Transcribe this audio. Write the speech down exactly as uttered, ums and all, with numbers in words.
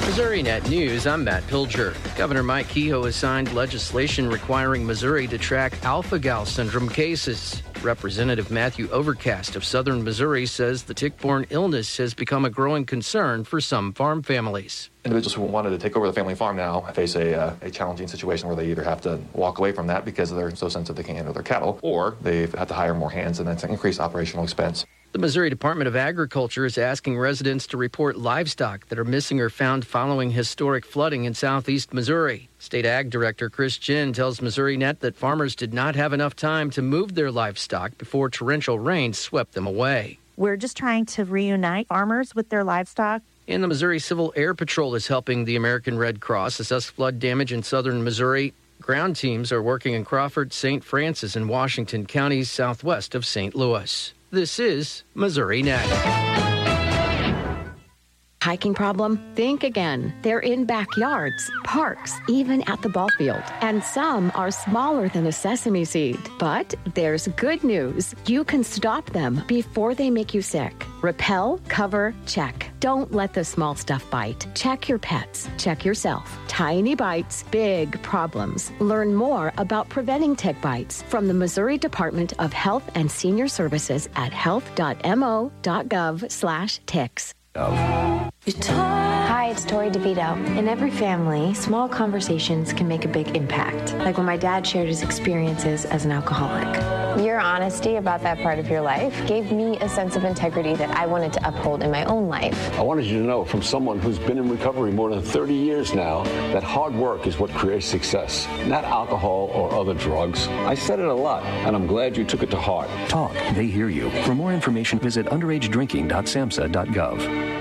MissouriNet News, I'm Matt Pilger. Governor Mike Kehoe has signed legislation requiring Missouri to track alpha-gal syndrome cases. Representative Matthew Overcast of Southern Missouri says the tick-borne illness has become a growing concern for some farm families. Individuals who wanted to take over the family farm now face a, uh, a challenging situation where they either have to walk away from that because they're so sensitive they can't handle their cattle, or they've had to hire more hands, and that's an increased operational expense. The Missouri Department of Agriculture is asking residents to report livestock that are missing or found following historic flooding in southeast Missouri. State Ag Director Chris Ginn tells MissouriNet that farmers did not have enough time to move their livestock before torrential rain swept them away. We're just trying to reunite farmers with their livestock. And the Missouri Civil Air Patrol is helping the American Red Cross assess flood damage in southern Missouri. Ground teams are working in Crawford, Saint Francis, and Washington counties southwest of Saint Louis. This is MissouriNet. Hiking problem? Think again. They're in backyards, parks, even at the ball field. And some are smaller than a sesame seed. But there's good news. You can stop them before they make you sick. Repel, cover, check. Don't let the small stuff bite. Check your pets. Check yourself. Tiny bites, big problems. Learn more about preventing tick bites from the Missouri Department of Health and Senior Services at health.mo.gov slash ticks. Hi, it's Tori DeVito. In every family, small conversations can make a big impact. Like when my dad shared his experiences as an alcoholic. Your honesty about that part of your life gave me a sense of integrity that I wanted to uphold in my own life. I wanted you to know from someone who's been in recovery more than thirty years now that hard work is what creates success, not alcohol or other drugs. I said it a lot, and I'm glad you took it to heart. Talk. They hear you. For more information, visit underage drinking dot samhsa dot gov.